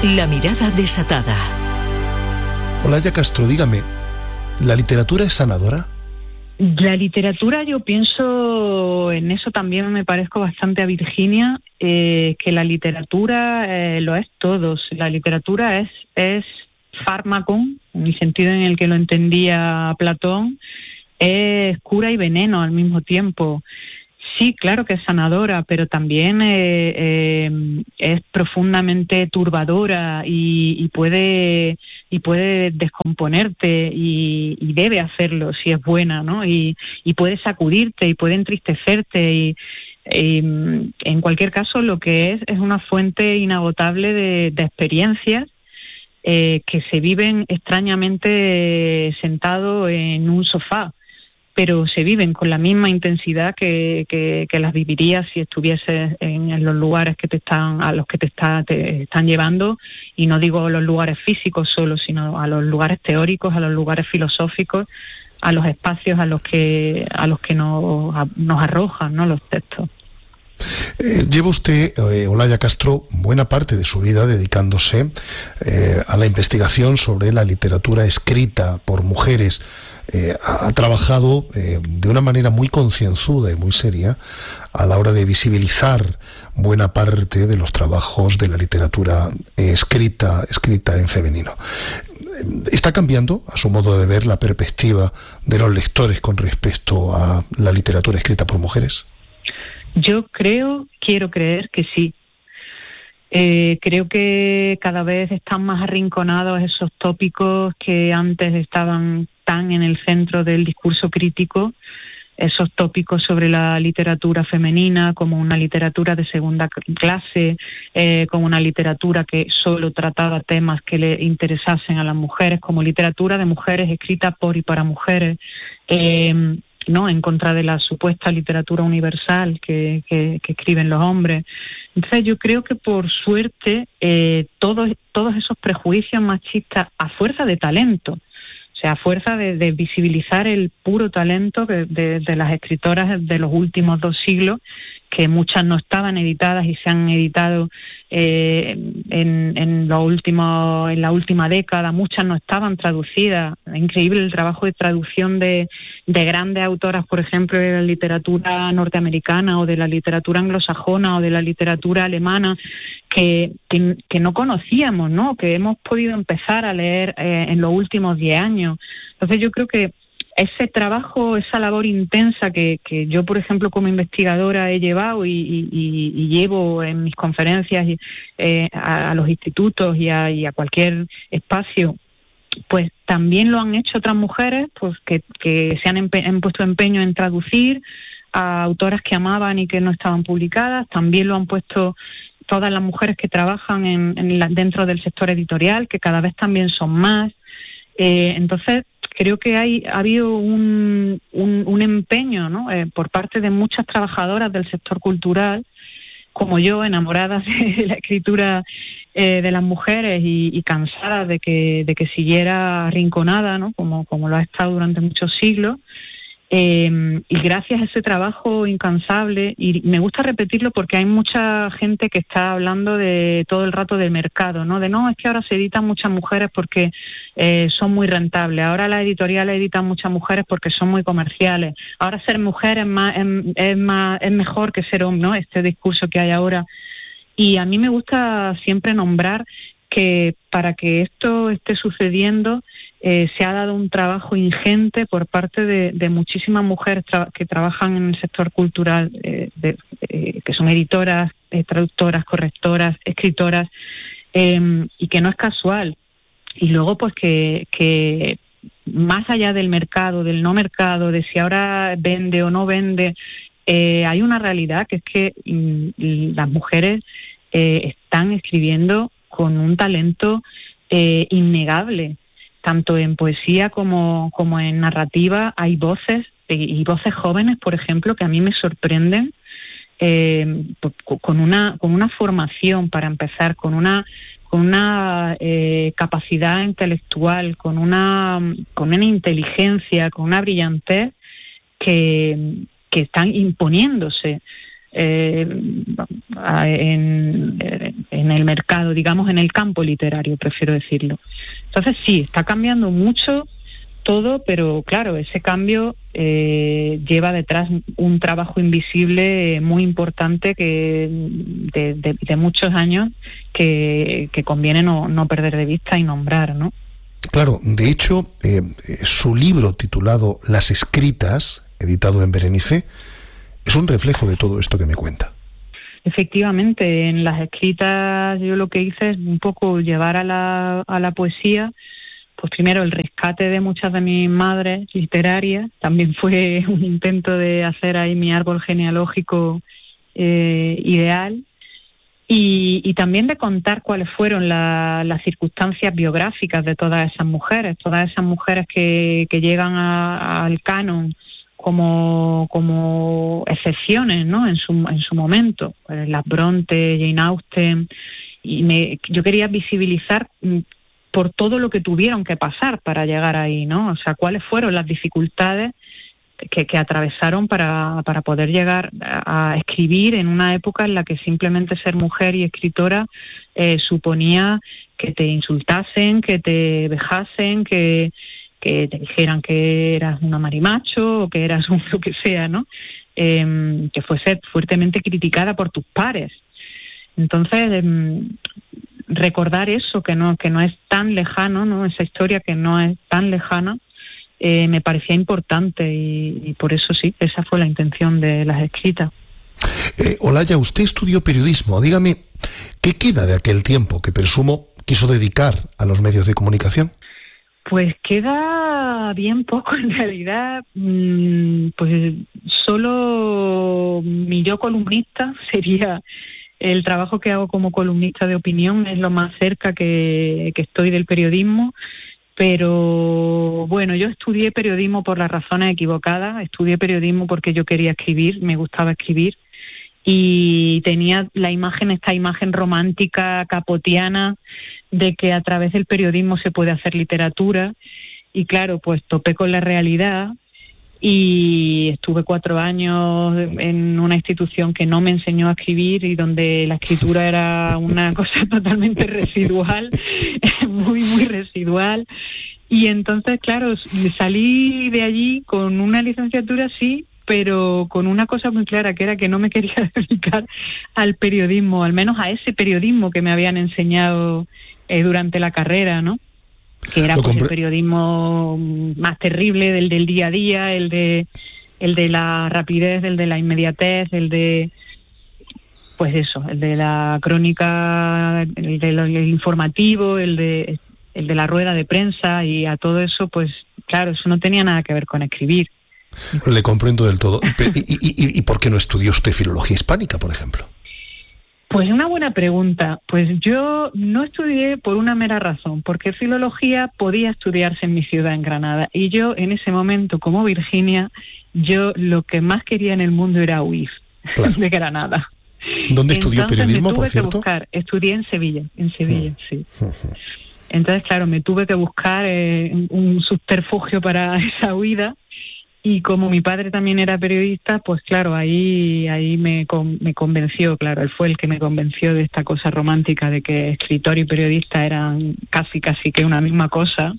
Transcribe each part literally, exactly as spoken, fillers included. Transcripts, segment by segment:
La mirada desatada. Olaya Castro, dígame, ¿la literatura es sanadora? La literatura, yo pienso, en eso también me parezco bastante a Virginia, eh, que la literatura eh, lo es todo. La literatura es, es fármaco, en el sentido en el que lo entendía Platón, es cura y veneno al mismo tiempo. Sí, claro que es sanadora, pero también eh, eh, es profundamente turbadora y, y puede y puede descomponerte y, y debe hacerlo si es buena, ¿no? Y, y puede sacudirte y puede entristecerte y, y en cualquier caso lo que es es una fuente inagotable de, de experiencias eh, que se viven extrañamente sentado en un sofá, pero se viven con la misma intensidad que, que, que las vivirías si estuvieses en, en los lugares que te están a los que te, está, te están llevando, y no digo los lugares físicos solo, sino a los lugares teóricos, a los lugares filosóficos, a los espacios a los que a los que nos, a, nos arrojan, ¿no?, los textos. Eh, lleva usted, eh, Olaya Castro, buena parte de su vida dedicándose eh, a la investigación sobre la literatura escrita por mujeres. Eh, ha, ha trabajado eh, de una manera muy concienzuda y muy seria a la hora de visibilizar buena parte de los trabajos de la literatura eh, escrita, escrita en femenino. ¿Está cambiando, a su modo de ver, la perspectiva de los lectores con respecto a la literatura escrita por mujeres? Yo creo, quiero creer que sí. Eh, creo que cada vez están más arrinconados esos tópicos que antes estaban tan en el centro del discurso crítico, esos tópicos sobre la literatura femenina como una literatura de segunda clase, eh, como una literatura que solo trataba temas que le interesasen a las mujeres, como literatura de mujeres escrita por y para mujeres, eh, no en contra de la supuesta literatura universal que, que, que escriben los hombres. Entonces yo creo que por suerte eh, todos, todos esos prejuicios machistas, a fuerza de talento, o sea, a fuerza de, de visibilizar el puro talento de, de, de las escritoras de los últimos dos siglos, que muchas no estaban editadas y se han editado eh, en, en, lo último, en la última década, muchas no estaban traducidas. Es increíble el trabajo de traducción de, de grandes autoras, por ejemplo, de la literatura norteamericana o de la literatura anglosajona o de la literatura alemana, que, que, que no conocíamos, ¿no?, que hemos podido empezar a leer eh, en los últimos diez años. Entonces yo creo que ese trabajo, esa labor intensa que, que yo, por ejemplo, como investigadora he llevado y, y, y llevo en mis conferencias eh, a, a los institutos y a, y a cualquier espacio, pues también lo han hecho otras mujeres, pues que, que se han, empe- han puesto empeño en traducir a autoras que amaban y que no estaban publicadas. También lo han puesto todas las mujeres que trabajan en, en la, dentro del sector editorial, que cada vez también son más. Eh, entonces, creo que hay ha habido un, un, un empeño, ¿no?, eh, por parte de muchas trabajadoras del sector cultural, como yo, enamoradas de la escritura eh, de las mujeres y, y cansadas de que de que siguiera arrinconada, ¿no?, como, como lo ha estado durante muchos siglos. Eh, y gracias a ese trabajo incansable, y me gusta repetirlo porque hay mucha gente que está hablando de todo el rato del mercado, ¿no? De no, es que ahora se editan muchas mujeres porque eh, son muy rentables, ahora las editoriales editan muchas mujeres porque son muy comerciales, ahora ser mujer es más, es, es más, es mejor que ser hombre, ¿no? Este discurso que hay ahora. Y a mí me gusta siempre nombrar que para que esto esté sucediendo, Eh, se ha dado un trabajo ingente por parte de, de muchísimas mujeres tra- que trabajan en el sector cultural, eh, de, eh, que son editoras, eh, traductoras, correctoras, escritoras, eh, y que no es casual. Y luego, pues que, que más allá del mercado, del no mercado, de si ahora vende o no vende, eh, hay una realidad que es que mm, las mujeres eh, están escribiendo con un talento eh, innegable. Tanto en poesía como, como en narrativa hay voces, y, y voces jóvenes, por ejemplo, que a mí me sorprenden, eh, con una con una formación, para empezar, con una con una eh, capacidad intelectual, con una con una inteligencia, con una brillantez que, que están imponiéndose. eh, en, en el mercado, digamos, en el campo literario, prefiero decirlo. Entonces sí, está cambiando mucho todo, pero claro, ese cambio eh, lleva detrás un trabajo invisible muy importante que de, de, de muchos años que, que conviene no, no perder de vista y nombrar, ¿no? Claro, de hecho, eh, su libro titulado Las Escritas, editado en Berenice, es un reflejo de todo esto que me cuenta. Efectivamente, en Las Escritas yo lo que hice es un poco llevar a la, a la poesía, pues primero el rescate de muchas de mis madres literarias, también fue un intento de hacer ahí mi árbol genealógico eh, ideal, y, y también de contar cuáles fueron la, las circunstancias biográficas de todas esas mujeres, todas esas mujeres que, que llegan a, al canon como como excepciones, ¿no? En su en su momento, pues las Bronte, Jane Austen, y me, yo quería visibilizar por todo lo que tuvieron que pasar para llegar ahí, ¿no? O sea, cuáles fueron las dificultades que, que atravesaron para, para poder llegar a, a escribir en una época en la que simplemente ser mujer y escritora eh, suponía que te insultasen, que te vejasen, que, que te dijeran que eras una marimacho o que eras un lo que sea, ¿no? Eh, que fuese fuertemente criticada por tus pares. Entonces, eh, recordar eso, que no que no es tan lejano, ¿no? Esa historia que no es tan lejana, eh, me parecía importante y, y por eso sí, esa fue la intención de Las Escritas. Eh, Olaya, usted estudió periodismo. Dígame, ¿qué queda de aquel tiempo que presumo quiso dedicar a los medios de comunicación? Pues queda bien poco en realidad. Mmm, pues solo mi yo columnista sería el trabajo que hago como columnista de opinión, es lo más cerca que, que estoy del periodismo. Pero bueno, yo estudié periodismo por las razones equivocadas. Estudié periodismo porque yo quería escribir, me gustaba escribir, y tenía la imagen, esta imagen romántica capotiana de que a través del periodismo se puede hacer literatura, y claro, pues topé con la realidad y estuve cuatro años en una institución que no me enseñó a escribir y donde la escritura era una cosa totalmente residual, muy, muy residual. Y entonces, claro, salí de allí con una licenciatura, sí, pero con una cosa muy clara, que era que no me quería dedicar al periodismo, al menos a ese periodismo que me habían enseñado eh, durante la carrera, ¿no? Que era pues, el periodismo más terrible, del del día a día, el de el de la rapidez, el de la inmediatez, el de pues eso, el de la crónica, el de lo, el informativo, el de el de la rueda de prensa, y a todo eso, pues claro, eso no tenía nada que ver con escribir. Le comprendo del todo. ¿Y, y, y, y por qué no estudió usted filología hispánica, por ejemplo? Pues una buena pregunta. Pues yo no estudié por una mera razón, porque filología podía estudiarse en mi ciudad, en Granada, y yo en ese momento, como Virginia, yo lo que más quería en el mundo era huir, claro, de Granada. ¿Dónde estudió Entonces, periodismo, me tuve por cierto? Que buscar, estudié en Sevilla, en Sevilla, sí. Entonces, claro, me tuve que buscar eh, un subterfugio para esa huida. Y como mi padre también era periodista, pues claro, ahí ahí me, me convenció, claro, él fue el que me convenció de esta cosa romántica de que escritor y periodista eran casi casi que una misma cosa.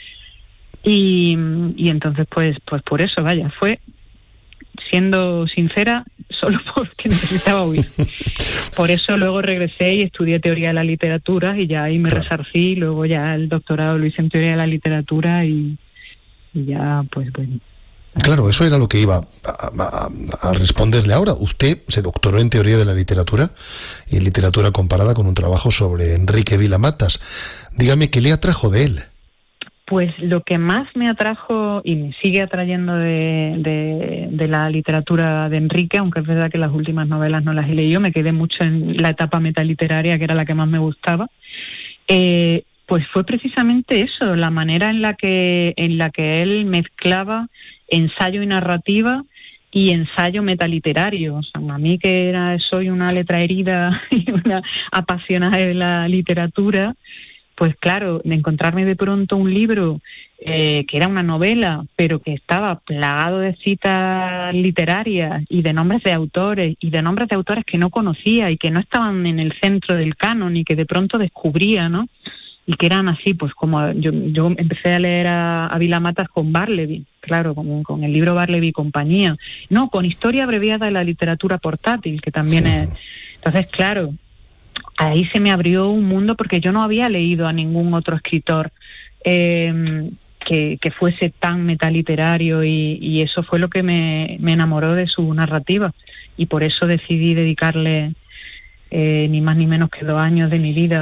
Y, y entonces pues pues por eso, vaya, fue, siendo sincera, solo porque necesitaba huir. Por eso luego regresé y estudié teoría de la literatura, y ya ahí me claro. resarcí, luego ya el doctorado lo hice en teoría de la literatura y, y ya pues bueno. Claro, eso era lo que iba a, a, a responderle ahora. Usted se doctoró en teoría de la literatura y en literatura comparada con un trabajo sobre Enrique Vila Matas. Dígame, ¿qué le atrajo de él? Pues lo que más me atrajo y me sigue atrayendo de, de, de la literatura de Enrique, aunque es verdad que las últimas novelas no las he leído, me quedé mucho en la etapa metaliteraria, que era la que más me gustaba, eh, pues fue precisamente eso, la manera en la que en la que él mezclaba ensayo y narrativa y ensayo metaliterario. O sea, a mí que era, soy una letra herida y una apasionada de la literatura, pues claro, de encontrarme de pronto un libro eh, que era una novela, pero que estaba plagado de citas literarias y de nombres de autores, y de nombres de autores que no conocía y que no estaban en el centro del canon y que de pronto descubría, ¿no? Y que eran así, pues como yo, yo empecé a leer a, a Vila Matas con Barleby, claro, con, con el libro Barleby y compañía. No, con Historia abreviada de la literatura portátil, que también sí. es... Entonces, claro, ahí se me abrió un mundo porque yo no había leído a ningún otro escritor eh, que, que fuese tan metaliterario y, y eso fue lo que me, me enamoró de su narrativa. Y por eso decidí dedicarle eh, ni más ni menos que dos años de mi vida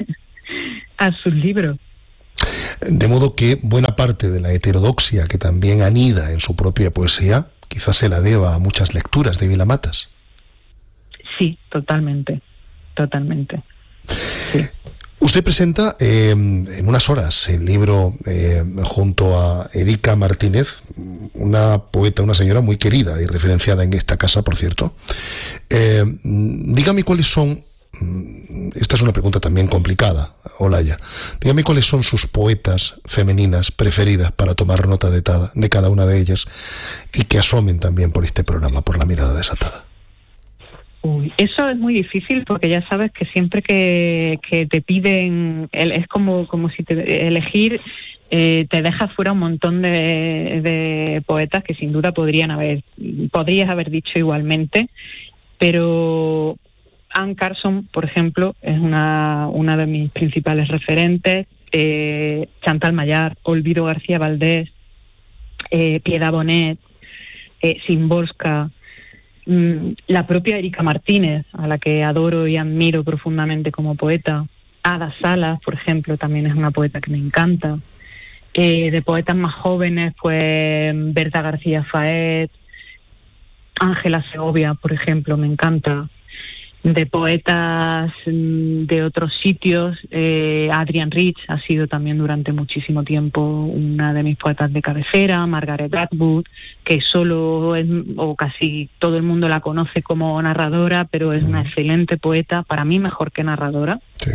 a sus libros. De modo que buena parte de la heterodoxia que también anida en su propia poesía, quizás se la deba a muchas lecturas de Vila Matas. Sí, totalmente, totalmente. Sí. Usted presenta eh, en unas horas el libro eh, junto a Erika Martínez, una poeta, una señora muy querida y referenciada en esta casa, por cierto. Eh, dígame cuáles son... Esta es una pregunta también complicada, Olaya. Dígame cuáles son sus poetas femeninas preferidas para tomar nota de, tada, de cada una de ellas y que asomen también por este programa, por La Mirada Desatada. Uy, eso es muy difícil porque ya sabes que siempre que, que te piden, es como, como si te, elegir, eh, te dejas fuera un montón de, de poetas que sin duda podrían haber, podrías haber dicho igualmente, pero... Anne Carson, por ejemplo, es una, una de mis principales referentes. Eh, Chantal Mayar, Olvido García Valdés, eh, Piedad Bonet, eh, Szymborska, mmm, la propia Erika Martínez, a la que adoro y admiro profundamente como poeta. Ada Salas, por ejemplo, también es una poeta que me encanta. Eh, de poetas más jóvenes, pues Berta García Faet, Ángela Segovia, por ejemplo, me encanta. De poetas de otros sitios, eh, Adrienne Rich ha sido también durante muchísimo tiempo una de mis poetas de cabecera, Margaret Atwood, que solo es, o casi todo el mundo la conoce como narradora, pero es una excelente poeta, para mí mejor que narradora. Sí.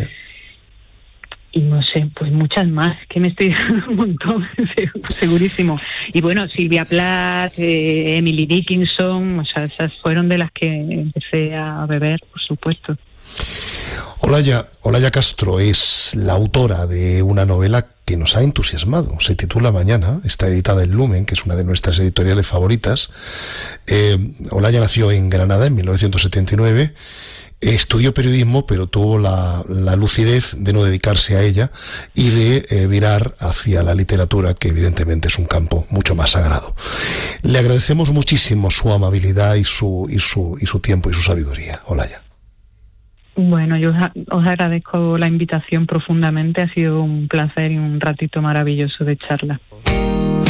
Y no sé, pues muchas más, que me estoy dando un montón, segurísimo. Y bueno, Silvia Plath, eh, Emily Dickinson, o sea, esas fueron de las que empecé a beber, por supuesto. Olaya, Olaya Castro es la autora de una novela que nos ha entusiasmado. Se titula Mañana, está editada en Lumen, que es una de nuestras editoriales favoritas. Eh, Olaya nació en Granada en mil novecientos setenta y nueve. Estudió periodismo, pero tuvo la, la lucidez de no dedicarse a ella y de eh, virar hacia la literatura, que evidentemente es un campo mucho más sagrado. Le agradecemos muchísimo su amabilidad y su, y su, y su tiempo y su sabiduría, Olaya. Bueno, yo os, os agradezco la invitación profundamente, ha sido un placer y un ratito maravilloso de charla.